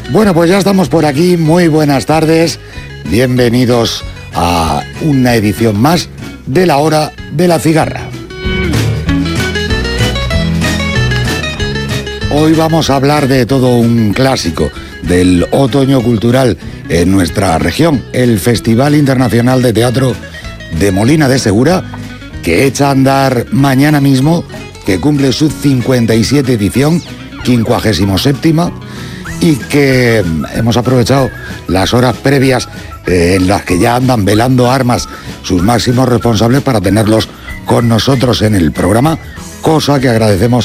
Bueno, pues ya estamos por aquí, muy buenas tardes, bienvenidos a una edición más de la Hora de la Cigarra. Hoy vamos a hablar de todo un clásico del otoño cultural en nuestra región, el Festival Internacional de Teatro de Molina de Segura, que echa a andar mañana mismo, que cumple su 57 edición, 57ª, y que hemos aprovechado las horas previas en las que ya andan velando armas sus máximos responsables para tenerlos con nosotros en el programa, cosa que agradecemos